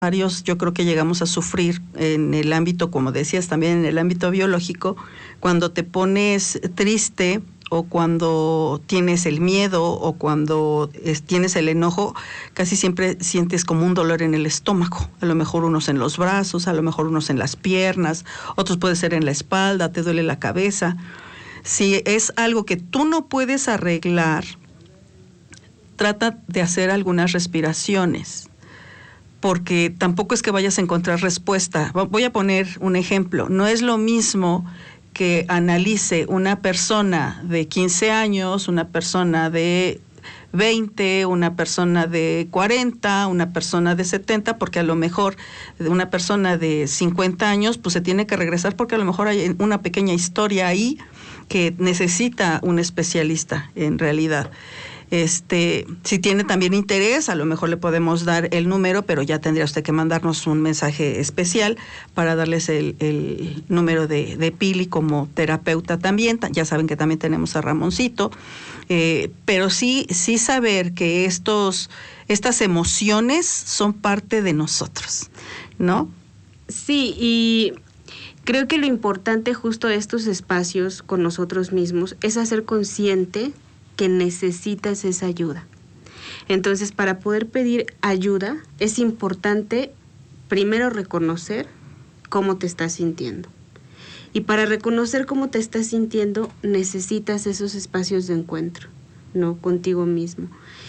Varios, yo creo que llegamos a sufrir en el ámbito, como decías, también en el ámbito biológico, cuando te pones triste o cuando tienes el miedo o cuando tienes el enojo, casi siempre sientes como un dolor en el estómago. A lo mejor unos en los brazos, a lo mejor unos en las piernas, otros puede ser en la espalda, te duele la cabeza. Si es algo que tú no puedes arreglar, trata de hacer algunas respiraciones, porque tampoco es que vayas a encontrar respuesta. Voy a poner un ejemplo. No es lo mismo que analice una persona de 15 años, una persona de 20, una persona de 40, una persona de 70, porque a lo mejor una persona de 50 años pues se tiene que regresar porque a lo mejor hay una pequeña historia ahí que necesita un especialista en realidad. Si tiene también interés, a lo mejor le podemos dar el número, pero ya tendría usted que mandarnos un mensaje especial para darles el número de Pili como terapeuta también. Ya saben que también tenemos a Ramoncito, pero sí saber que estas emociones son parte de nosotros, ¿no? Sí, y creo que lo importante justo de estos espacios con nosotros mismos es hacer consciente que necesitas esa ayuda. Entonces, para poder pedir ayuda, es importante primero reconocer cómo te estás sintiendo. Y para reconocer cómo te estás sintiendo, necesitas esos espacios de encuentro, ¿no? Contigo mismo.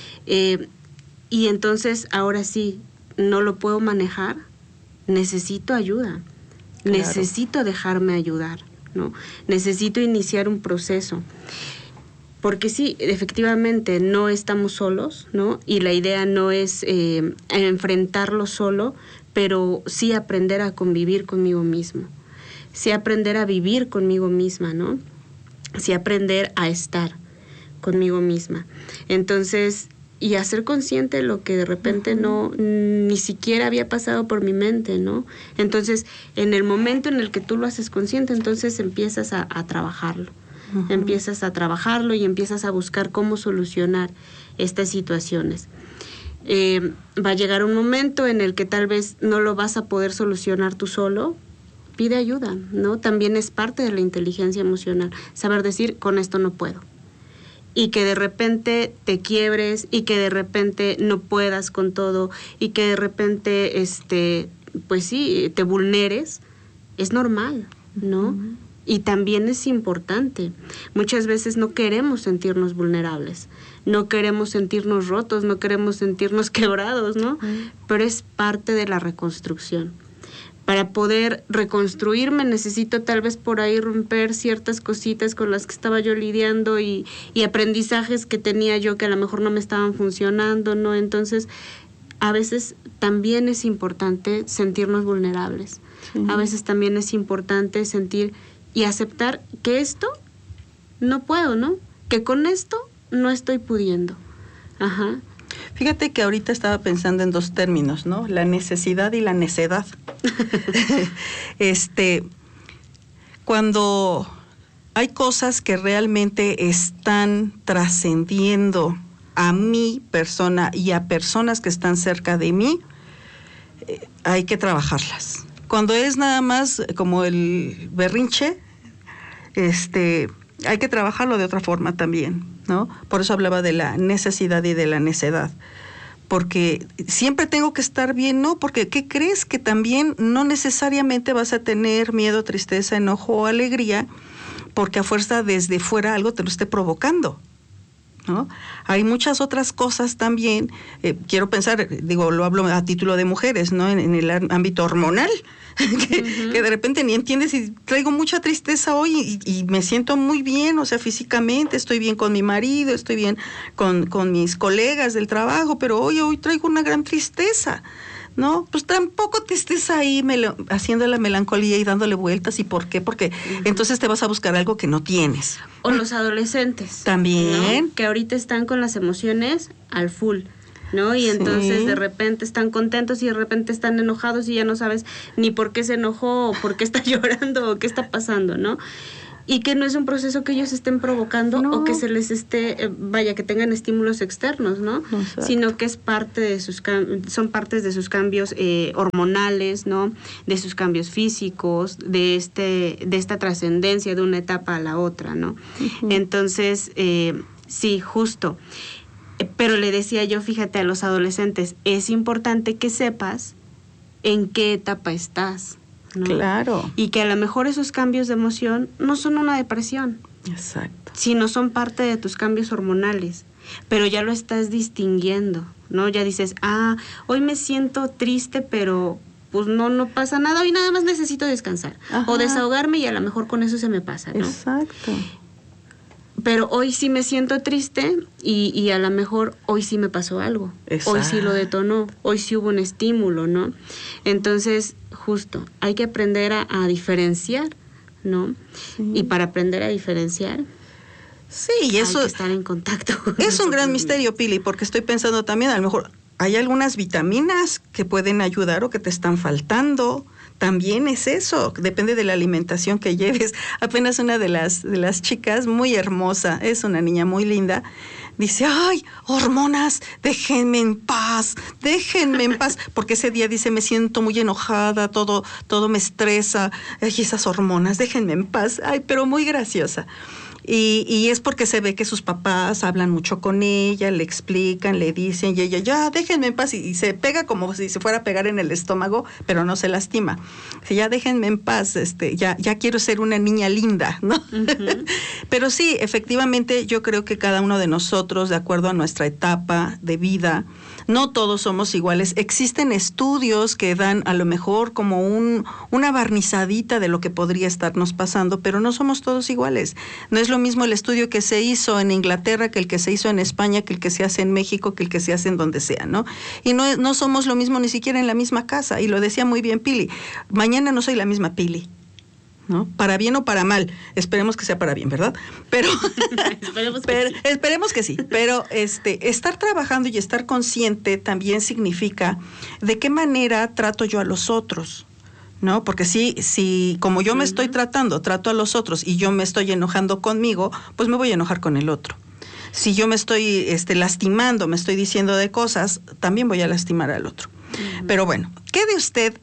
Y entonces, ahora sí, no lo puedo manejar, necesito ayuda. Claro. Necesito dejarme ayudar, ¿no? Necesito iniciar un proceso. Porque sí, efectivamente, no estamos solos, ¿no? Y la idea no es enfrentarlo solo, pero sí aprender a convivir conmigo mismo. Sí aprender a vivir conmigo misma, ¿no? Sí aprender a estar conmigo misma. Entonces, y hacer consciente de lo que de repente ni siquiera había pasado por mi mente, ¿no? Entonces, en el momento en el que tú lo haces consciente, entonces empiezas a trabajarlo. Empiezas a trabajarlo y empiezas a buscar cómo solucionar estas situaciones. Va a llegar un momento en el que tal vez no lo vas a poder solucionar tú solo. Pide ayuda, ¿no? También es parte de la inteligencia emocional. Saber decir, con esto no puedo. Y que de repente te quiebres y que de repente no puedas con todo y que de repente, pues sí, te vulneres. Es normal, ¿no? Y también es importante. Muchas veces no queremos sentirnos vulnerables, no queremos sentirnos rotos, no queremos sentirnos quebrados, ¿no? Pero es parte de la reconstrucción. Para poder reconstruirme necesito tal vez por ahí romper ciertas cositas con las que estaba yo lidiando y aprendizajes que tenía yo que a lo mejor no me estaban funcionando, ¿no? Entonces, a veces también es importante sentirnos vulnerables. A veces también es importante sentir y aceptar que esto no puedo, ¿no? Que con esto no estoy pudiendo. Ajá. Fíjate que ahorita estaba pensando en dos términos, ¿no? La necesidad y la necedad. Cuando hay cosas que realmente están trascendiendo a mi persona y a personas que están cerca de mí, hay que trabajarlas. Cuando es nada más como el berrinche, hay que trabajarlo de otra forma también, ¿no? Por eso hablaba de la necesidad y de la necedad. Porque siempre tengo que estar bien, ¿no? Porque ¿qué crees? Que también no necesariamente vas a tener miedo, tristeza, enojo o alegría, porque a fuerza desde fuera algo te lo esté provocando, ¿no? Hay muchas otras cosas también, quiero pensar, lo hablo a título de mujeres, ¿no? En el ámbito hormonal, que de repente ni entiendes y traigo mucha tristeza hoy y me siento muy bien, o sea, físicamente estoy bien con mi marido, estoy bien con mis colegas del trabajo, pero hoy traigo una gran tristeza, ¿no? Pues tampoco te estés ahí haciendo la melancolía y dándole vueltas. ¿Y por qué? Porque entonces te vas a buscar algo que no tienes. O los adolescentes. También. ¿No? Que ahorita están con las emociones al full, ¿no? Y entonces de repente están contentos y de repente están enojados y ya no sabes ni por qué se enojó o por qué está llorando o qué está pasando, ¿no? Y que no es un proceso que ellos estén provocando o que se les esté, que tengan estímulos externos, ¿no? Exacto. Sino que es parte de son partes de sus cambios hormonales, ¿no? De sus cambios físicos, de esta trascendencia de una etapa a la otra, ¿no? Uh-huh. Entonces, sí, justo. Pero le decía yo, fíjate, a los adolescentes, es importante que sepas en qué etapa estás, ¿no? Claro. Y que a lo mejor esos cambios de emoción no son una depresión. Exacto. Sino son parte de tus cambios hormonales. Pero ya lo estás distinguiendo, ¿no? Ya dices, hoy me siento triste, pero pues no pasa nada. Hoy nada más necesito descansar. Ajá. O desahogarme y a lo mejor con eso se me pasa, ¿no? Exacto. Pero hoy sí me siento triste y a lo mejor hoy sí me pasó algo. Exacto. Hoy sí lo detonó, hoy sí hubo un estímulo, ¿no? Entonces, justo, hay que aprender a diferenciar, ¿no? Sí. Y para aprender a diferenciar, sí, y eso hay que estar en contacto. Es un gran misterio, Pili, porque estoy pensando también, a lo mejor hay algunas vitaminas que pueden ayudar o que te están faltando. También es eso, depende de la alimentación que lleves. Apenas una de las chicas, muy hermosa, es una niña muy linda, dice, ¡ay, hormonas, déjenme en paz, porque ese día dice, me siento muy enojada, todo me estresa, ay, esas hormonas, déjenme en paz, ay, pero muy graciosa. Y es porque se ve que sus papás hablan mucho con ella, le explican, le dicen, y ella, ya, déjenme en paz, y se pega como si se fuera a pegar en el estómago, pero no se lastima. Dice, ya déjenme en paz, ya quiero ser una niña linda, ¿no? Uh-huh. Pero sí, efectivamente, yo creo que cada uno de nosotros, de acuerdo a nuestra etapa de vida, no todos somos iguales. Existen estudios que dan a lo mejor como una barnizadita de lo que podría estarnos pasando, pero no somos todos iguales. No es lo mismo el estudio que se hizo en Inglaterra que el que se hizo en España, que el que se hace en México, que el que se hace en donde sea, ¿no? Y no somos lo mismo ni siquiera en la misma casa. Y lo decía muy bien Pili. Mañana no soy la misma Pili, ¿no? Para bien o para mal. Esperemos que sea para bien, ¿verdad? Pero esperemos que sí. Pero estar trabajando y estar consciente también significa de qué manera trato yo a los otros, ¿no? Porque si como yo me estoy trato a los otros y yo me estoy enojando conmigo, pues me voy a enojar con el otro. Si yo me estoy lastimando, me estoy diciendo de cosas, también voy a lastimar al otro. Uh-huh. Pero bueno, quédese usted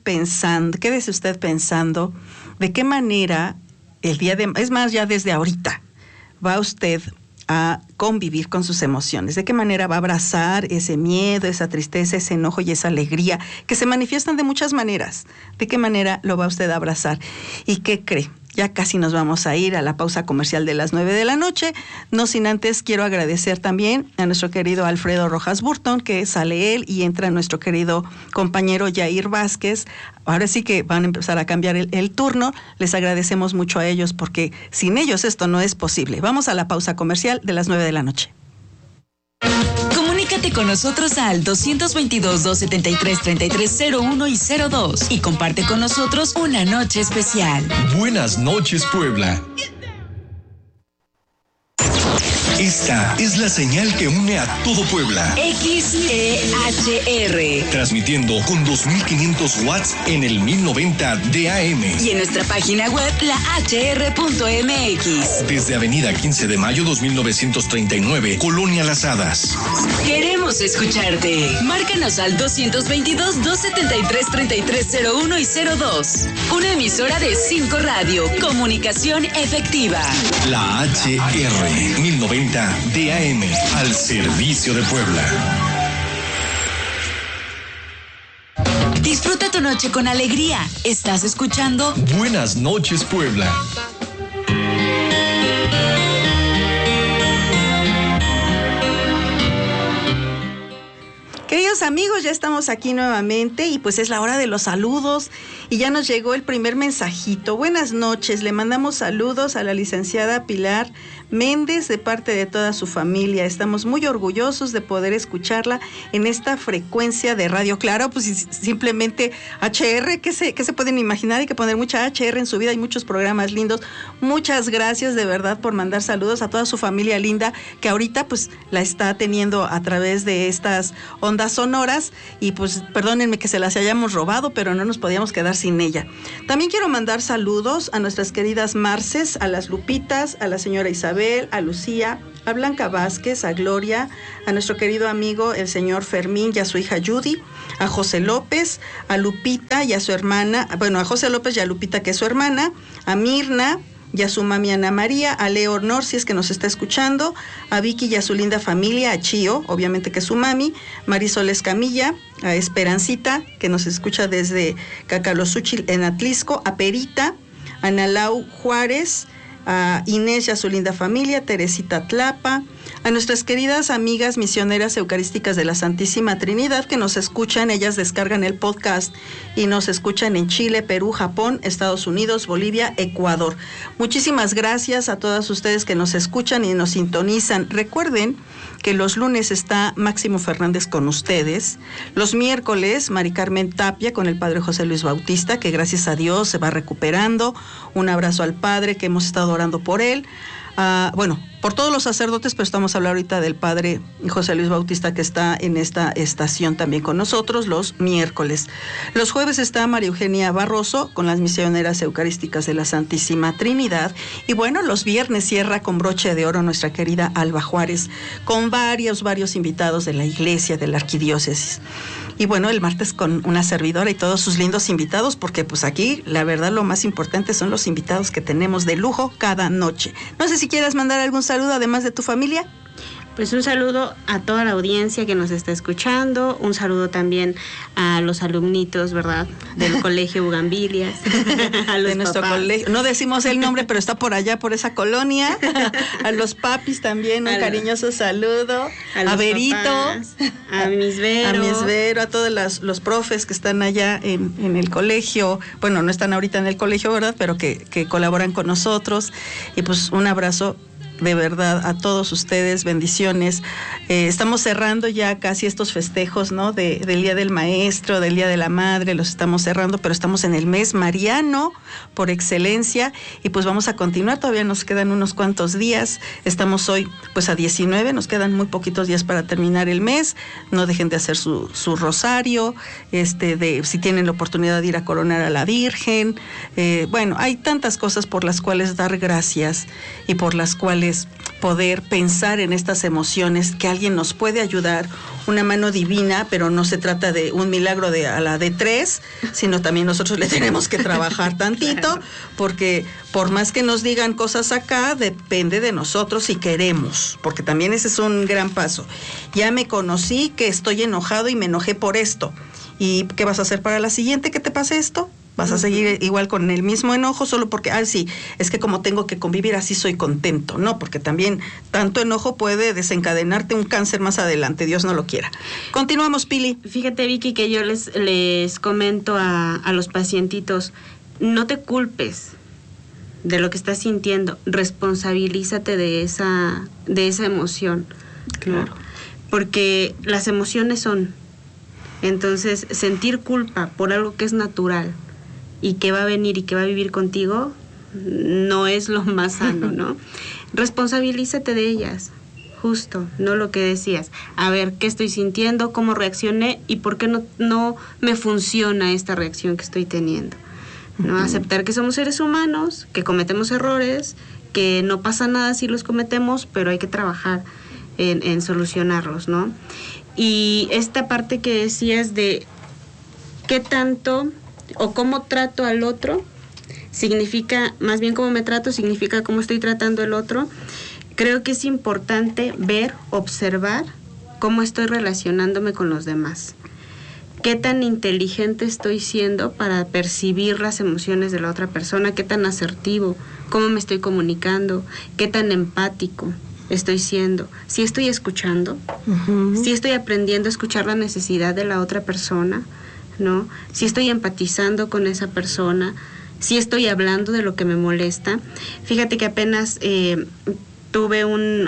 pensando de qué manera es más, ya desde ahorita, va usted a convivir con sus emociones, de qué manera va a abrazar ese miedo, esa tristeza, ese enojo y esa alegría, que se manifiestan de muchas maneras, de qué manera lo va usted a abrazar. ¿Y qué cree? Ya casi nos vamos a ir a la pausa comercial de las 9 de la noche. No sin antes quiero agradecer también a nuestro querido Alfredo Rojas Burton, que sale él y entra nuestro querido compañero Yair Vázquez. Ahora sí que van a empezar a cambiar el turno. Les agradecemos mucho a ellos porque sin ellos esto no es posible. Vamos a la pausa comercial de las 9 de la noche. Comunícate con nosotros al 222-273-3301 y 02 y comparte con nosotros una noche especial. Buenas noches, Puebla. Esta es la señal que une a todo Puebla. XEHR. Transmitiendo con 2500 watts en el 1090 de AM. Y en nuestra página web, lahr.mx. Desde Avenida 15 de Mayo 2939, Colonia Las Hadas. Queremos escucharte. Márcanos al 222-273-3301 y 02. Una emisora de 5 Radio. Comunicación efectiva. La HR 1090 DAM, al servicio de Puebla. Disfruta tu noche con alegría. ¿Estás escuchando? Buenas noches, Puebla. Queridos amigos, ya estamos aquí nuevamente y pues es la hora de los saludos y ya nos llegó el primer mensajito. Buenas noches, le mandamos saludos a la licenciada Pilar Méndez de parte de toda su familia. Estamos muy orgullosos de poder escucharla en esta frecuencia de Radio Claro, pues simplemente HR, ¿qué se pueden imaginar? Hay que poner mucha HR en su vida, hay muchos programas lindos. Muchas gracias de verdad por mandar saludos a toda su familia linda que ahorita pues la está teniendo a través de estas ondas sonoras y pues perdónenme que se las hayamos robado, pero no nos podíamos quedar sin ella. También quiero mandar saludos a nuestras queridas Marces, a las Lupitas, a la señora Isabel, a Lucía, a Blanca Vázquez, a Gloria, a nuestro querido amigo el señor Fermín y a su hija Judy, a José López, a Lupita y a su hermana, bueno, a José López y a Lupita, que es su hermana, a Mirna y a su mami Ana María, a Leonor, si es que nos está escuchando, a Vicky y a su linda familia, a Chío, obviamente que es su mami, Marisol Escamilla, a Esperancita, que nos escucha desde Cacalozúchil en Atlisco, a Perita, a Nalau Juárez, a Inés y a su linda familia, Teresita Tlapa, a nuestras queridas amigas misioneras eucarísticas de la Santísima Trinidad que nos escuchan, ellas descargan el podcast y nos escuchan en Chile, Perú, Japón, Estados Unidos, Bolivia, Ecuador. Muchísimas gracias a todas ustedes que nos escuchan y nos sintonizan. Recuerden que los lunes está Máximo Fernández con ustedes, los miércoles Mari Carmen Tapia con el Padre José Luis Bautista, que gracias a Dios se va recuperando. Un abrazo al Padre, que hemos estado orando por él. Bueno, por todos los sacerdotes, pero estamos hablando ahorita del Padre José Luis Bautista, que está en esta estación también con nosotros los miércoles. Los jueves está María Eugenia Barroso con las misioneras eucarísticas de la Santísima Trinidad. Y bueno, los viernes cierra con broche de oro nuestra querida Alba Juárez, con varios invitados de la iglesia, de la arquidiócesis. Y bueno, el martes con una servidora y todos sus lindos invitados, porque pues aquí la verdad lo más importante son los invitados que tenemos de lujo cada noche. No sé si quieras mandar algún saludo además de tu familia. Pues un saludo a toda la audiencia que nos está escuchando, un saludo también a los alumnitos, ¿verdad?, del Colegio Bugambilias, a los de nuestro colegio. No decimos el nombre, pero está por allá, por esa colonia. A los papis también, un cariñoso saludo. A Verito, papás, a Miss Vero, a todos los profes que están allá en el colegio. Bueno, no están ahorita en el colegio, ¿verdad?, pero que colaboran con nosotros. Y pues un abrazo de verdad a todos ustedes, bendiciones. Estamos cerrando ya casi estos festejos, ¿no?, del Día del Maestro, del Día de la Madre, los estamos cerrando, pero estamos en el mes mariano por excelencia y pues vamos a continuar, todavía nos quedan unos cuantos días, estamos hoy pues a 19, nos quedan muy poquitos días para terminar el mes. No dejen de hacer su rosario, si tienen la oportunidad de ir a coronar a la Virgen. Bueno, hay tantas cosas por las cuales dar gracias y por las cuales poder pensar en estas emociones, que alguien nos puede ayudar, una mano divina, pero no se trata de un milagro a la de 3, sino también nosotros le tenemos que trabajar tantito, porque por más que nos digan cosas acá, depende de nosotros si queremos, porque también ese es un gran paso. Ya me conocí que estoy enojado y me enojé por esto. ¿Y qué vas a hacer para la siguiente que te pase esto? ¿Vas a seguir igual con el mismo enojo solo porque, sí, es que como tengo que convivir así soy contento? No, porque también tanto enojo puede desencadenarte un cáncer más adelante, Dios no lo quiera. Continuamos, Pili. Fíjate, Vicky, que yo les comento a los pacientitos, no te culpes de lo que estás sintiendo, responsabilízate de esa emoción. Claro. ¿No? Porque las emociones son, entonces sentir culpa por algo que es natural y que va a venir y que va a vivir contigo, no es lo más sano, ¿no? Responsabilízate de ellas, justo, no lo que decías. A ver, ¿qué estoy sintiendo? ¿Cómo reaccioné? ¿Y por qué no me funciona esta reacción que estoy teniendo? ¿No? Aceptar que somos seres humanos, que cometemos errores, que no pasa nada si los cometemos, pero hay que trabajar en solucionarlos, ¿no? Y esta parte que decías de qué tanto o cómo trato al otro, significa, más bien cómo me trato, significa cómo estoy tratando al otro. Creo que es importante ver, observar cómo estoy relacionándome con los demás. Qué tan inteligente estoy siendo para percibir las emociones de la otra persona, qué tan asertivo, cómo me estoy comunicando, qué tan empático estoy siendo, si estoy escuchando, si estoy aprendiendo a escuchar la necesidad de la otra persona, ¿no? Si estoy empatizando con esa persona, si estoy hablando de lo que me molesta. Fíjate que apenas tuve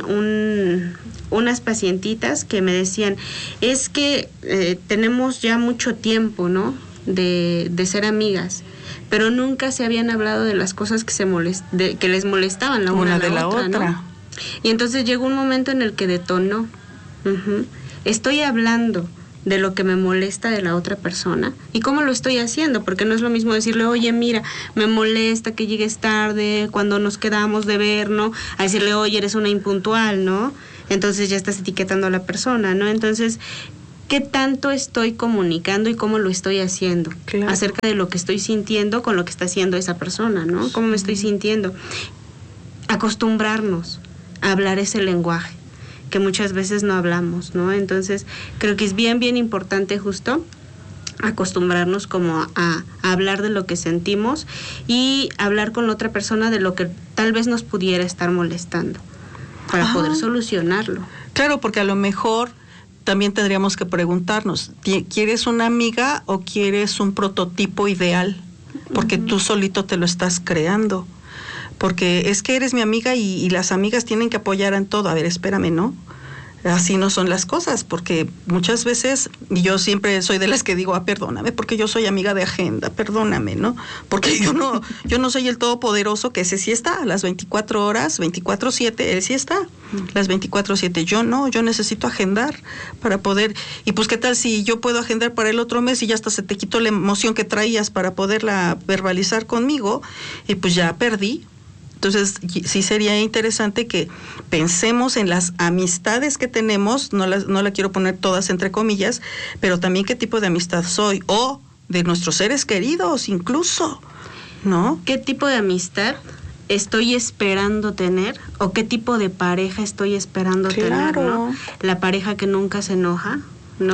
unas pacientitas que me decían, es que tenemos ya mucho tiempo, ¿no?, de ser amigas, pero nunca se habían hablado de las cosas que les molestaban la una de la otra, ¿no? Y entonces llegó un momento en el que detonó. Estoy hablando de lo que me molesta de la otra persona y cómo lo estoy haciendo, porque no es lo mismo decirle, oye, mira, me molesta que llegues tarde cuando nos quedamos de ver, ¿no? A decirle, oye, eres una impuntual, ¿no? Entonces ya estás etiquetando a la persona, ¿no? Entonces, ¿qué tanto estoy comunicando y cómo lo estoy haciendo? Claro. Acerca de lo que estoy sintiendo con lo que está haciendo esa persona, ¿no? ¿Cómo me estoy sintiendo? Acostumbrarnos a hablar ese lenguaje que muchas veces no hablamos, ¿no? Entonces, creo que es bien importante justo acostumbrarnos como a hablar de lo que sentimos y hablar con la otra persona de lo que tal vez nos pudiera estar molestando para poder solucionarlo. Claro, porque a lo mejor también tendríamos que preguntarnos, ¿quieres una amiga o quieres un prototipo ideal? Porque tú solito te lo estás creando. Porque es que eres mi amiga y las amigas tienen que apoyar en todo. A ver, espérame, ¿no? Así no son las cosas, porque muchas veces, y yo siempre soy de las que digo, perdóname, porque yo soy amiga de agenda, perdóname, ¿no? Porque yo no soy el todopoderoso, que ese sí está, las 24 horas, 24/7, él sí está, las 24/7, yo no, yo necesito agendar para poder, y pues qué tal si yo puedo agendar para el otro mes y ya hasta se te quitó la emoción que traías para poderla verbalizar conmigo, y pues ya perdí. Entonces, sí sería interesante que pensemos en las amistades que tenemos, no la quiero poner todas entre comillas, pero también qué tipo de amistad soy, o de nuestros seres queridos incluso, ¿no? ¿Qué tipo de amistad estoy esperando tener? ¿O qué tipo de pareja estoy esperando tener, ¿no? La pareja que nunca se enoja, ¿no?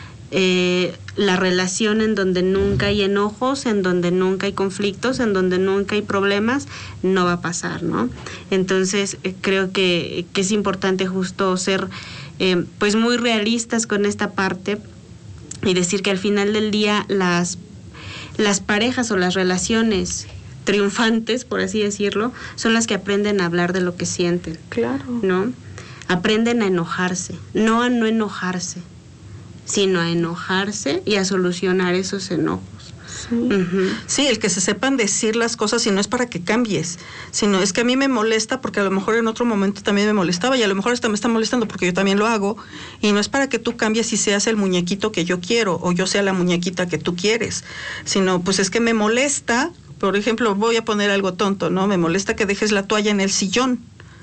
La relación en donde nunca hay enojos, en donde nunca hay conflictos, en donde nunca hay problemas, no va a pasar, ¿no? Entonces, creo que es importante justo ser pues muy realistas con esta parte y decir que al final del día las parejas o las relaciones triunfantes, por así decirlo, son las que aprenden a hablar de lo que sienten. Claro. ¿No? Aprenden a enojarse, no a no enojarse, sino a enojarse y a solucionar esos enojos. Sí. Uh-huh. Sí, el que se sepan decir las cosas, y no es para que cambies, sino es que a mí me molesta porque a lo mejor en otro momento también me molestaba y a lo mejor hasta me está molestando porque yo también lo hago, y no es para que tú cambies y seas el muñequito que yo quiero o yo sea la muñequita que tú quieres, sino pues es que me molesta, por ejemplo, voy a poner algo tonto, ¿no? Me molesta que dejes la toalla en el sillón.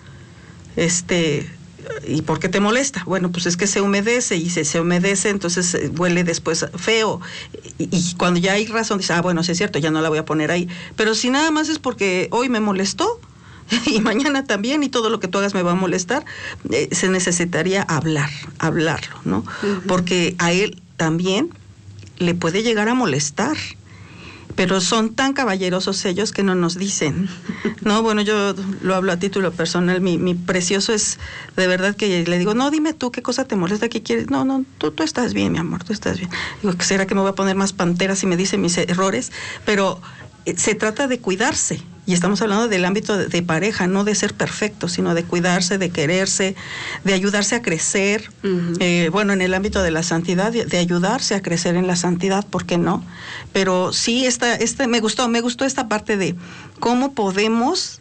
¿Y por qué te molesta? Bueno, pues es que se humedece y se humedece, entonces huele después feo. Y cuando ya hay razón, dice, bueno, sí es cierto, ya no la voy a poner ahí. Pero si nada más es porque hoy me molestó y mañana también y todo lo que tú hagas me va a molestar, se necesitaría hablarlo, ¿no? Uh-huh. Porque a él también le puede llegar a molestar. Pero son tan caballerosos ellos que no nos dicen, ¿no? Bueno, yo lo hablo a título personal, mi precioso es de verdad que le digo, no, dime tú, ¿qué cosa te molesta? ¿Qué quieres? No, tú estás bien, mi amor, tú estás bien. Digo, ¿será que me voy a poner más pantera si me dicen mis errores? Pero se trata de cuidarse, y estamos hablando del ámbito de pareja, no de ser perfecto, sino de cuidarse, de quererse, de ayudarse a crecer. Uh-huh. Bueno, en el ámbito de la santidad, de ayudarse a crecer en la santidad, ¿por qué no? Pero sí, me gustó esta parte de cómo podemos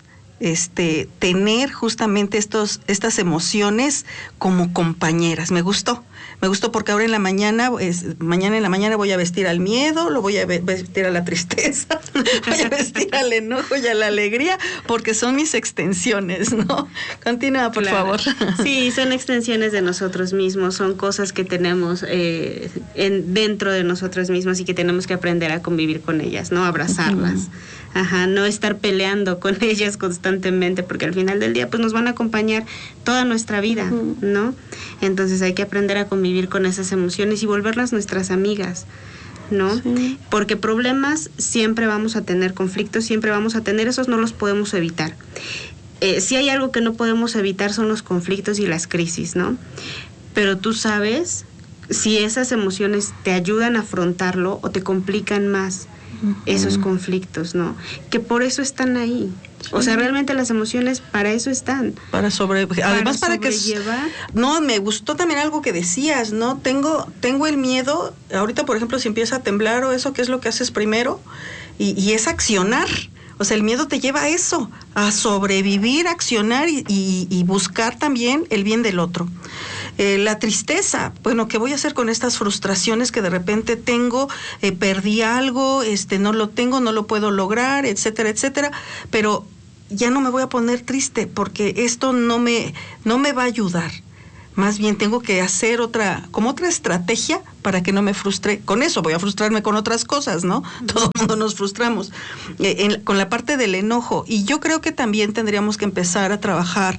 tener justamente estas emociones como compañeras. Me gustó porque ahora mañana en la mañana voy a vestir al miedo, lo voy a vestir a la tristeza, voy a vestir al enojo y a la alegría, porque son mis extensiones, ¿no? Continúa, por favor. Sí, son extensiones de nosotros mismos, son cosas que tenemos dentro de nosotros mismos y que tenemos que aprender a convivir con ellas, ¿no? Abrazarlas. Uh-huh. Ajá, no estar peleando con ellas constantemente, porque al final del día pues nos van a acompañar toda nuestra vida, uh-huh, ¿no? Entonces hay que aprender a convivir con esas emociones y volverlas nuestras amigas, ¿no? Sí. Porque problemas siempre vamos a tener, conflictos siempre vamos a tener, esos no los podemos evitar. Si hay algo que no podemos evitar son los conflictos y las crisis, ¿no? Pero tú sabes si esas emociones te ayudan a afrontarlo o te complican más esos conflictos, ¿no? Que por eso están ahí. O sea, realmente las emociones para eso están. Además para sobrellevar. No, me gustó también algo que decías, ¿no? Tengo el miedo, ahorita por ejemplo si empieza a temblar o eso, ¿qué es lo que haces primero? Y es accionar. O sea, el miedo te lleva a eso, a sobrevivir, accionar y buscar también el bien del otro. La tristeza, bueno, ¿qué voy a hacer con estas frustraciones que de repente tengo? Perdí algo, no lo tengo, no lo puedo lograr, etcétera, etcétera, pero ya no me voy a poner triste porque esto no me va a ayudar. Más bien tengo que hacer otra estrategia para que no me frustre. Con eso voy a frustrarme con otras cosas, ¿no? Todo el mundo nos frustramos. Con la parte del enojo. Y yo creo que también tendríamos que empezar a trabajar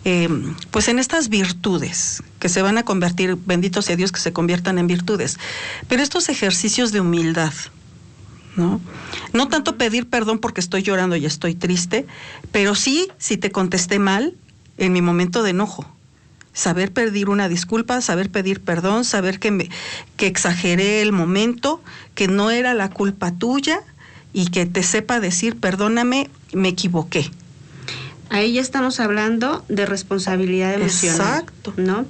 pues en estas virtudes que se van a convertir, bendito sea Dios, que se conviertan en virtudes. Pero estos ejercicios de humildad, ¿no? No tanto pedir perdón porque estoy llorando y estoy triste, pero sí, si te contesté mal en mi momento de enojo. Saber pedir una disculpa, saber pedir perdón, saber que exageré el momento, que no era la culpa tuya y que te sepa decir, perdóname, me equivoqué. Ahí ya estamos hablando de responsabilidad emocional. Exacto. ¿No?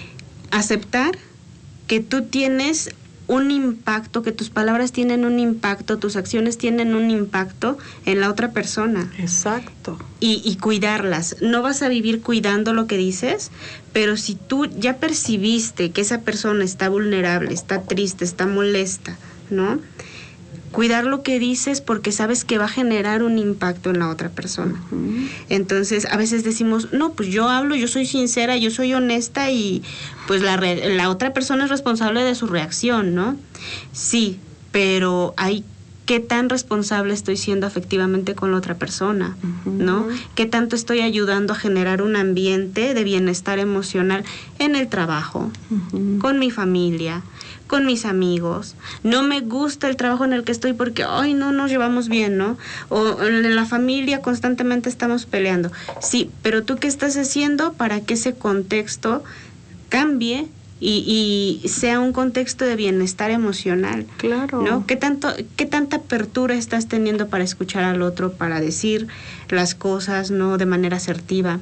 Aceptar que tú tienes un impacto, que tus palabras tienen un impacto, tus acciones tienen un impacto en la otra persona. Exacto. Y cuidarlas. No vas a vivir cuidando lo que dices, pero si tú ya percibiste que esa persona está vulnerable, está triste, está molesta, ¿no? Cuidar lo que dices porque sabes que va a generar un impacto en la otra persona. Uh-huh. Entonces, a veces decimos, no, pues yo hablo, yo soy sincera, yo soy honesta y pues la otra persona es responsable de su reacción, ¿no? Sí, pero hay qué tan responsable estoy siendo afectivamente con la otra persona, ¿no? Qué tanto estoy ayudando a generar un ambiente de bienestar emocional en el trabajo, con mi familia, con mis amigos. No me gusta el trabajo en el que estoy porque, ay, no nos llevamos bien, ¿no? O en la familia constantemente estamos peleando. Sí, pero ¿tú qué estás haciendo para que ese contexto cambie y sea un contexto de bienestar emocional? Claro. ¿No? ¿Qué tanta apertura estás teniendo para escuchar al otro, para decir las cosas, ¿no? De manera asertiva?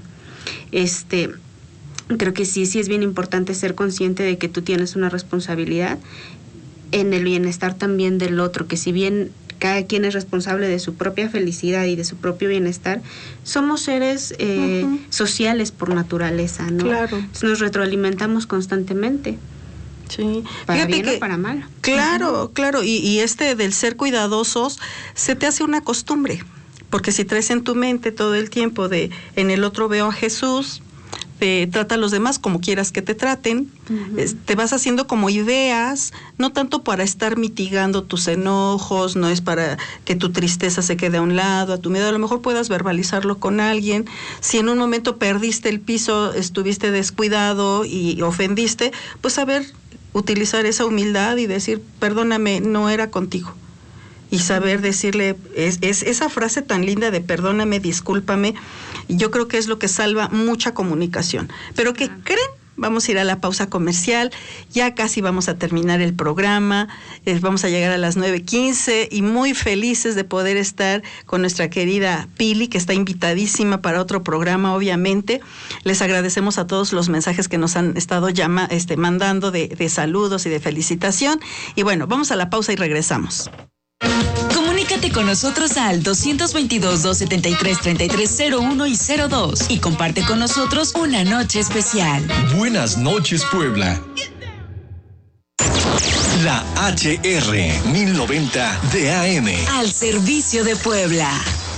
Creo que sí es bien importante ser consciente de que tú tienes una responsabilidad en el bienestar también del otro, que si bien cada quien es responsable de su propia felicidad y de su propio bienestar, somos seres sociales por naturaleza, ¿no? Claro. Nos retroalimentamos constantemente. Sí. Para Fíjate bien o para mal. Claro, claro. Y del ser cuidadosos se te hace una costumbre. Porque si traes en tu mente todo el tiempo en el otro veo a Jesús, trata a los demás como quieras que te traten, te vas haciendo como ideas, no tanto para estar mitigando tus enojos, no es para que tu tristeza se quede a un lado, a tu miedo, a lo mejor puedas verbalizarlo con alguien. Si en un momento perdiste el piso, estuviste descuidado y ofendiste, pues saber utilizar esa humildad y decir, perdóname, no era contigo. Y saber decirle, es esa frase tan linda de perdóname, discúlpame, yo creo que es lo que salva mucha comunicación. Pero ¿qué creen? Vamos a ir a la pausa comercial, ya casi vamos a terminar el programa, vamos a llegar a las 9:15 y muy felices de poder estar con nuestra querida Pili, que está invitadísima para otro programa, obviamente. Les agradecemos a todos los mensajes que nos han estado mandando de saludos y de felicitación. Y bueno, vamos a la pausa y regresamos. Comunícate con nosotros al 222-273-3301 y 02 y comparte con nosotros una noche especial. Buenas noches, Puebla. La HR 1090 de AM. Al servicio de Puebla.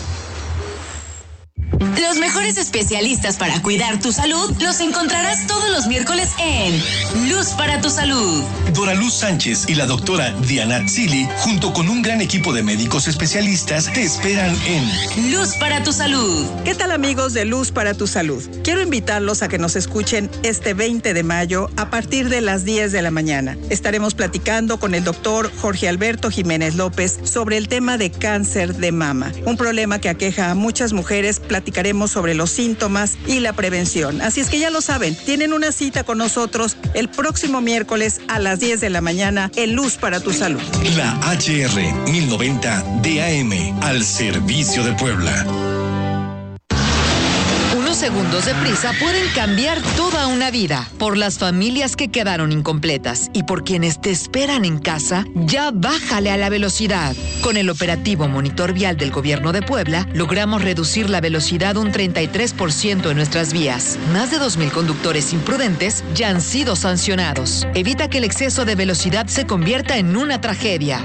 Los mejores especialistas para cuidar tu salud los encontrarás todos los miércoles en Luz para tu Salud. Dora Luz Sánchez y la doctora Diana Tzili, junto con un gran equipo de médicos especialistas, te esperan en Luz para tu Salud. ¿Qué tal, amigos de Luz para tu Salud? Quiero invitarlos a que nos escuchen este 20 de mayo a partir de las 10 de la mañana. Estaremos platicando con el doctor Jorge Alberto Jiménez López sobre el tema de cáncer de mama, un problema que aqueja a muchas mujeres. Platicaremos sobre los síntomas y la prevención. Así es que ya lo saben, tienen una cita con nosotros el próximo miércoles a las 10 de la mañana en Luz para tu Salud. La HR 1090 de AM, al servicio de Puebla. Unos segundos de prisa pueden cambiar toda una vida. Por las familias que quedaron incompletas y por quienes te esperan en casa, ya bájale a la velocidad. Con el operativo Monitor Vial del Gobierno de Puebla, logramos reducir la velocidad un 33% en nuestras vías. Más de 2,000 conductores imprudentes ya han sido sancionados. Evita que el exceso de velocidad se convierta en una tragedia.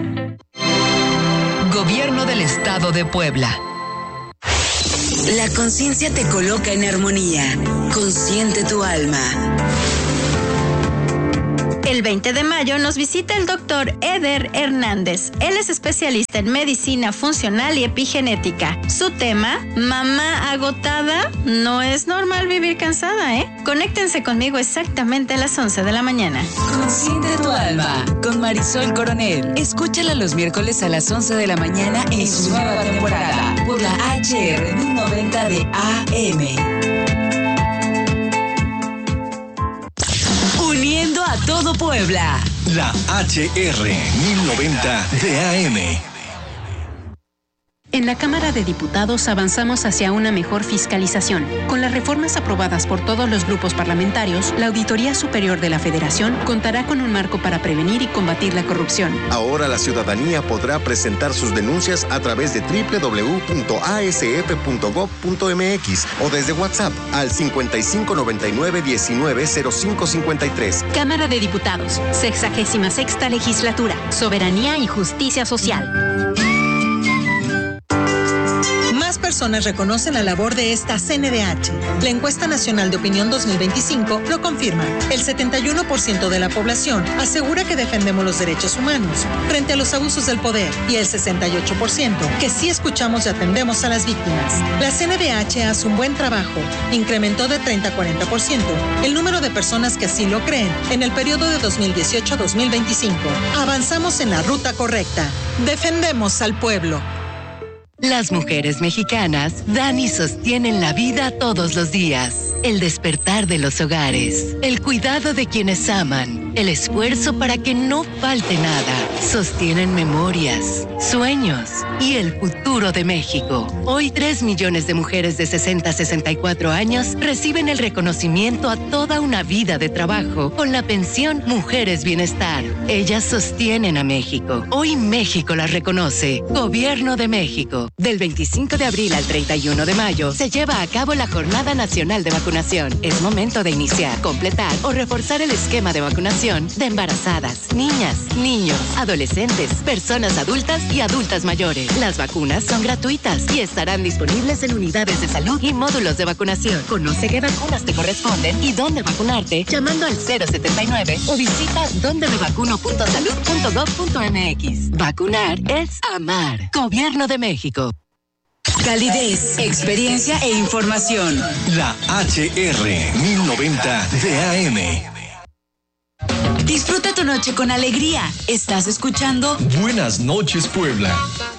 Gobierno del Estado de Puebla. La conciencia te coloca en armonía. Consiente tu alma. El 20 de mayo nos visita el doctor Eder Hernández. Él es especialista en medicina funcional y epigenética. Su tema, mamá agotada, no es normal vivir cansada, ¿eh? Conéctense conmigo exactamente a las 11 de la mañana. Consiente tu alma con Marisol Coronel. Escúchala los miércoles a las 11 de la mañana en su nueva temporada por la HR 1090 de AM. Uniendo a todo Puebla. La HR 1090 de AM. En la Cámara de Diputados avanzamos hacia una mejor fiscalización. Con las reformas aprobadas por todos los grupos parlamentarios, la Auditoría Superior de la Federación contará con un marco para prevenir y combatir la corrupción. Ahora la ciudadanía podrá presentar sus denuncias a través de www.asf.gov.mx o desde WhatsApp al 5599-190553. Cámara de Diputados, 66ª Legislatura, Soberanía y Justicia Social. Más personas reconocen la labor de esta CNDH. La encuesta nacional de opinión 2025 lo confirma. El 71% de la población asegura que defendemos los derechos humanos frente a los abusos del poder y el 68% que sí escuchamos y atendemos a las víctimas. La CNDH hace un buen trabajo. Incrementó de 30 a 40% el número de personas que así lo creen en el periodo de 2018 a 2025. Avanzamos en la ruta correcta. Defendemos al pueblo. Las mujeres mexicanas dan y sostienen la vida todos los días. El despertar de los hogares, el cuidado de quienes aman, el esfuerzo para que no falte nada. Sostienen memorias, sueños y el futuro de México. Hoy 3 millones de mujeres de 60 a 64 años reciben el reconocimiento a toda una vida de trabajo con la pensión Mujeres Bienestar. Ellas sostienen a México. Hoy México las reconoce. Gobierno de México. Del 25 de abril al 31 de mayo se lleva a cabo la Jornada Nacional de Vacunación. Es momento de iniciar, completar o reforzar el esquema de vacunación de embarazadas, niñas, niños, adolescentes, personas adultas y adultas mayores. Las vacunas son gratuitas y estarán disponibles en unidades de salud y módulos de vacunación. Conoce qué vacunas te corresponden y dónde vacunarte llamando al 079 o visita dondemevacuno.salud.gov.mx. Vacunar es amar. Gobierno de México. Calidez, experiencia e información. La HR 1090 de AM. Disfruta tu noche con alegría. Estás escuchando Buenas noches, Puebla.